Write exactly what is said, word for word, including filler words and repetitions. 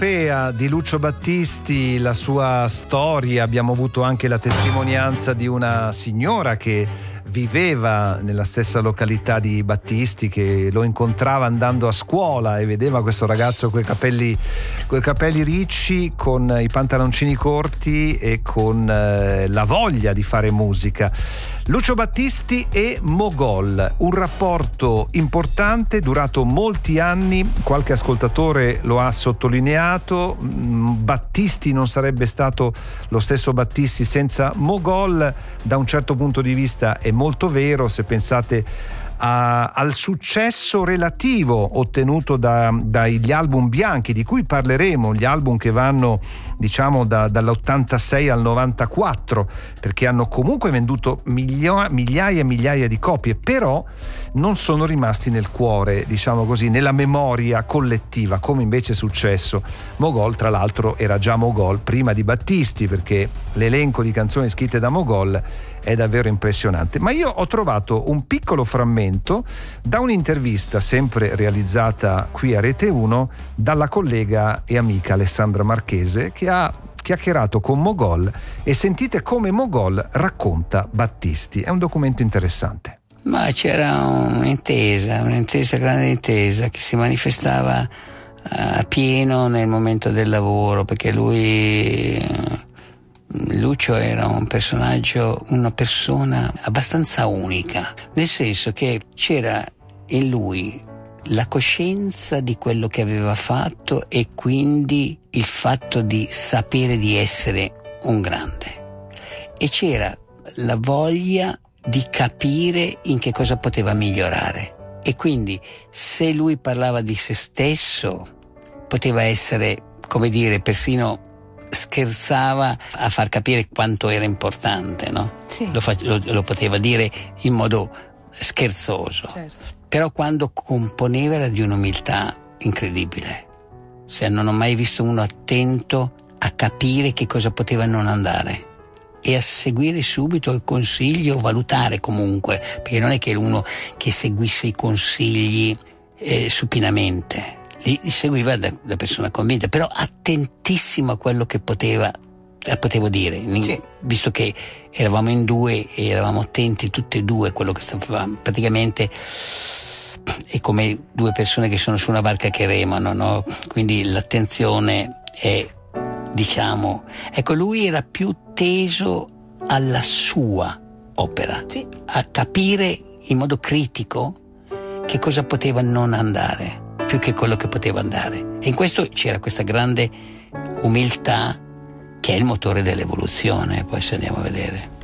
epopea di Lucio Battisti, la sua storia. Abbiamo avuto anche la testimonianza di una signora che viveva nella stessa località di Battisti, che lo incontrava andando a scuola e vedeva questo ragazzo coi capelli coi capelli ricci, con i pantaloncini corti e con eh, la voglia di fare musica. Lucio Battisti e Mogol, un rapporto importante durato molti anni. Qualche ascoltatore lo ha sottolineato. Battisti non sarebbe stato lo stesso Battisti senza Mogol. Da un certo punto di vista è molto vero, se pensate a, al successo relativo ottenuto da, dagli album bianchi, di cui parleremo, gli album che vanno diciamo da, dall'ottantasei al novantaquattro, perché hanno comunque venduto miglio, migliaia e migliaia di copie, però non sono rimasti nel cuore, diciamo così, nella memoria collettiva, come invece è successo. Mogol, tra l'altro, era già Mogol prima di Battisti, perché l'elenco di canzoni scritte da Mogol è davvero impressionante. Ma io ho trovato un piccolo frammento da un'intervista sempre realizzata qui a Rete uno dalla collega e amica Alessandra Marchese, che ha chiacchierato con Mogol, e sentite come Mogol racconta Battisti. È un documento interessante. Ma c'era un'intesa, un'intesa, grande intesa, che si manifestava a pieno nel momento del lavoro, perché lui, Lucio, era un personaggio, una persona abbastanza unica, nel senso che c'era in lui la coscienza di quello che aveva fatto e quindi il fatto di sapere di essere un grande, e c'era la voglia di capire in che cosa poteva migliorare, e quindi se lui parlava di se stesso poteva essere, come dire, persino scherzava a far capire quanto era importante, no? Sì. Lo, fa- lo, lo poteva dire in modo scherzoso, certo. Però quando componeva era di un'umiltà incredibile. Se non ho mai visto uno attento a capire che cosa poteva non andare e a seguire subito il consiglio, valutare comunque, perché non è che uno che seguisse i consigli eh, supinamente, li, li seguiva da, da persona convinta, però attentissimo a quello che poteva, eh, potevo dire, sì. Visto che eravamo in due e eravamo attenti tutti e due a quello che stavamo, praticamente è come due persone che sono su una barca che remano, no? Quindi l'attenzione è, diciamo, ecco, lui era più teso alla sua opera, sì. A capire in modo critico che cosa poteva non andare più che quello che poteva andare, e in questo c'era questa grande umiltà che è il motore dell'evoluzione, poi se andiamo a vedere.